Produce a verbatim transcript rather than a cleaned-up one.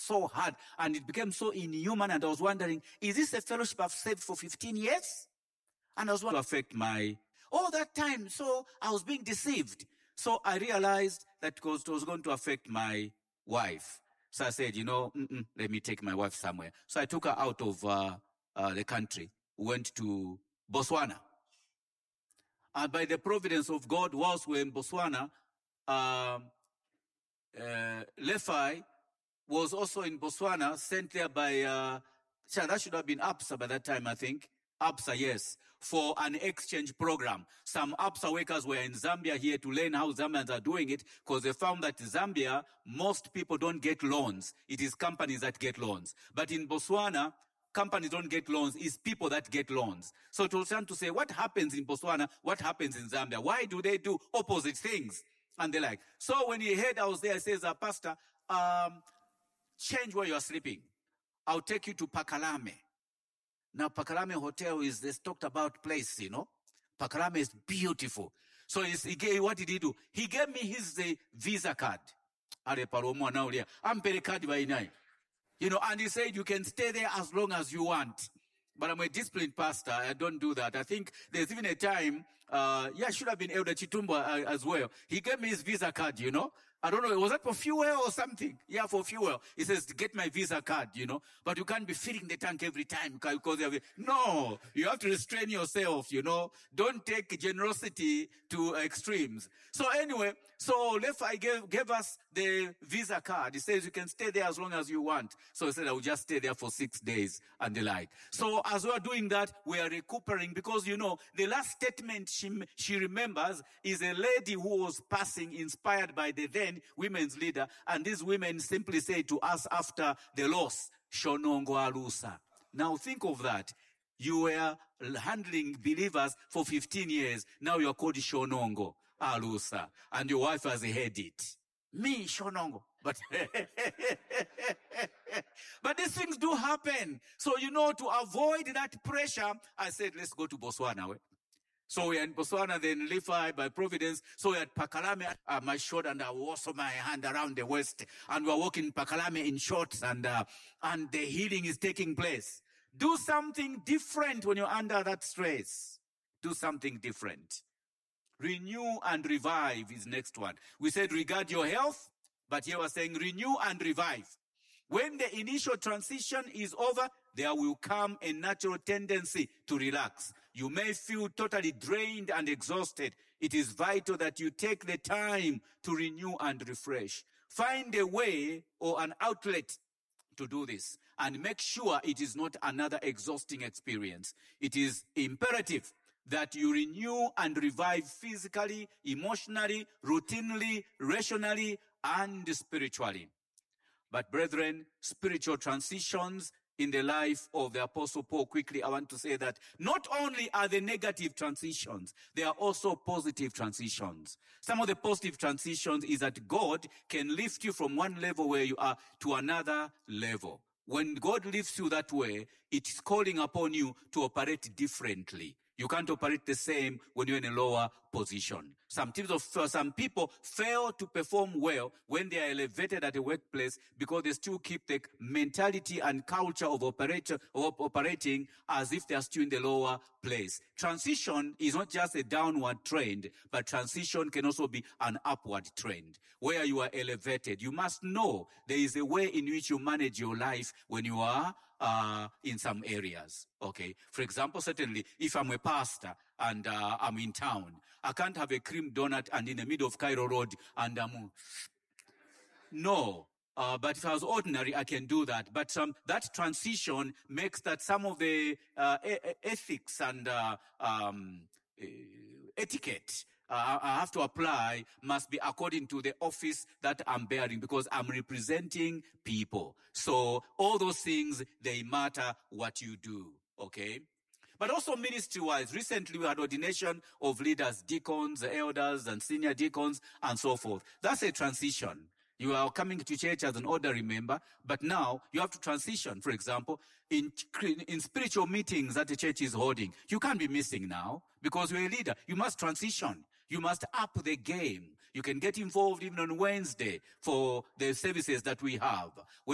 so hard and it became so inhuman. And I was wondering, is this a fellowship I've saved for fifteen years? And I was going to affect my, all that time. So I was being deceived. So I realized that it was going to affect my wife. So I said, you know, let me take my wife somewhere. So I took her out of uh, uh, the country, went to Botswana. And by the providence of God, whilst we're in Botswana, um, uh, Lefi was also in Botswana, sent there by, uh, that should have been APSA by that time, I think. APSA, yes, for an exchange program. Some APSA workers were in Zambia here to learn how Zambians are doing it, because they found that Zambia, most people don't get loans. It is companies that get loans. But in Botswana, companies don't get loans, it's people that get loans. So it was trying to say, what happens in Botswana, what happens in Zambia? Why do they do opposite things? And they're like, so when he heard I was there, he says, uh, Pastor, um, change where you're sleeping. I'll take you to Pakalame. Now, Pakalame Hotel is this talked about place, you know. Pakalame is beautiful. So he gave, what did he do? He gave me his uh, visa card. You know, and he said, you can stay there as long as you want. But I'm a disciplined pastor. I don't do that. I think there's even a time, uh, yeah, should have been Elder Chitumba uh, as well. He gave me his visa card, you know. I don't know, was that for fuel or something? Yeah, for fuel. He says, get my visa card, you know. But you can't be filling the tank every time because you have, no, you have to restrain yourself, you know. Don't take generosity to extremes. So anyway, so Lefi gave, gave us the visa card. He says, you can stay there as long as you want. So he said, I will just stay there for six days and the like. So as we are doing that, we are recuperating because, you know, the last statement she, she remembers is a lady who was passing inspired by the then women's leader, and these women simply say to us after the loss, Shonongo Alusa. Now think of that. You were handling believers for fifteen years. Now you're called Shonongo Alusa, and your wife has heard it. Me, Shonongo. But, but these things do happen. So, you know, to avoid that pressure, I said, let's go to Botswana. Right? So we are in Botswana, then Lefi by providence. So we are at Pakalame, uh, my short, and I will also my hand around the waist. And we are walking Pakalame in shorts, and, uh, and the healing is taking place. Do something different when you're under that stress. Do something different. Renew and revive is next one. We said regard your health, but here we're saying renew and revive. When the initial transition is over, there will come a natural tendency to relax. You may feel totally drained and exhausted. It is vital that you take the time to renew and refresh. Find a way or an outlet to do this and make sure it is not another exhausting experience. It is imperative that you renew and revive physically, emotionally, routinely, rationally, and spiritually. But brethren, spiritual transitions in the life of the Apostle Paul, quickly, I want to say that not only are the negative transitions, there are also positive transitions. Some of the positive transitions is that God can lift you from one level where you are to another level. When God lifts you that way, it's calling upon you to operate differently. You can't operate the same when you're in a lower position. Some teams of some people fail to perform well when they are elevated at a workplace because they still keep the mentality and culture of operation of operating as if they are still in the lower place. Transition is not just a downward trend, but transition can also be an upward trend where you are elevated. You must know there is a way in which you manage your life when you are uh in some areas. Okay. For example, certainly if I'm a pastor and uh, I'm in town, I can't have a cream donut and in the middle of Cairo Road and I'm um, no. Uh, but if I was ordinary, I can do that. But um, that transition makes that some of the uh, e- ethics and uh, um, etiquette Uh, I have to apply must be according to the office that I'm bearing because I'm representing people. So all those things, they matter what you do. Okay. But also ministry-wise, recently we had ordination of leaders, deacons, elders, and senior deacons, and so forth. That's a transition. You are coming to church as an ordinary member, but now you have to transition. For example, in in spiritual meetings that the church is holding, you can't be missing now because you're a leader. You must transition. You must up the game. You can get involved even on Wednesday for the services that we have.